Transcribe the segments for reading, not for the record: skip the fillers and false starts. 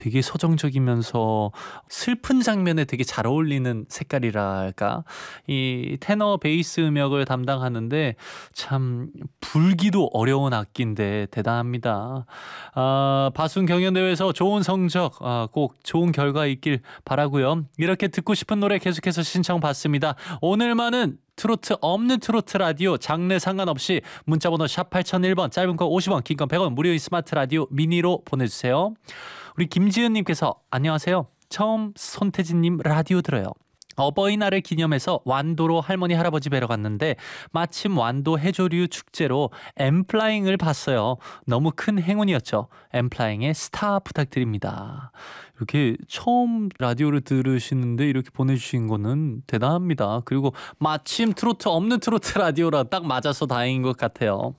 되게 서정적이면서 슬픈 장면에 되게 잘 어울리는 색깔이랄까? 이 테너 베이스 음역을 담당하는데 참 불기도 어려운 악기인데 대단합니다. 바순 경연대회에서 좋은 성적 꼭 좋은 결과 있길 바라고요. 이렇게 듣고 싶은 노래 계속해서 신청받습니다. 오늘만은 트로트 없는 트로트 라디오 장르 상관없이 문자번호 샵 8001번 짧은 거 50원 긴 건 100원 무료인 스마트 라디오 미니로 보내주세요. 우리 김지은님께서 안녕하세요. 처음 손태진님 라디오 들어요. 어버이날을 기념해서 완도로 할머니 할아버지 뵈러 갔는데 마침 완도 해조류 축제로 엠플라잉을 봤어요. 너무 큰 행운이었죠. 엠플라잉의 스타 부탁드립니다. 이렇게 처음 라디오를 들으시는데 이렇게 보내주신 거는 대단합니다. 그리고 마침 트로트 없는 트로트 라디오라 딱 맞아서 다행인 것 같아요.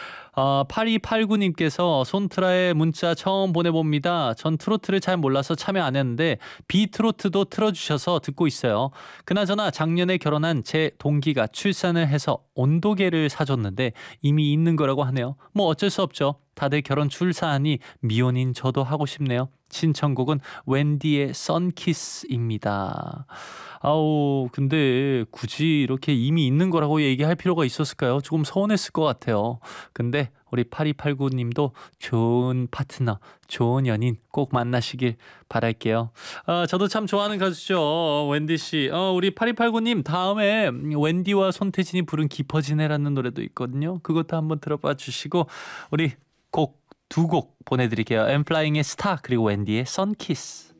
8289님께서 손트라의 문자 처음 보내봅니다. 전 트로트를 잘 몰라서 참여 안 했는데 비트로트도 틀어주셔서 듣고 있어요. 그나저나 작년에 결혼한 제 동기가 출산을 해서 온도계를 사줬는데 이미 있는 거라고 하네요. 뭐 어쩔 수 없죠. 다들 결혼 출산하니 미혼인 저도 하고 싶네요. 신청곡은 웬디의 선키스입니다. 아우 근데 굳이 이렇게 이미 있는 거라고 얘기할 필요가 있었을까요? 조금 서운했을 것 같아요. 근데 우리 8289님도 좋은 파트너, 좋은 연인 꼭 만나시길 바랄게요. 저도 참 좋아하는 가수죠. 웬디 씨. 우리 8289님 다음에 웬디와 손태진이 부른 깊어지네라는 노래도 있거든요. 그것도 한번 들어봐 주시고 우리 두 곡 보내드릴게요. 엠플라잉의 스타 그리고 웬디의 선키스.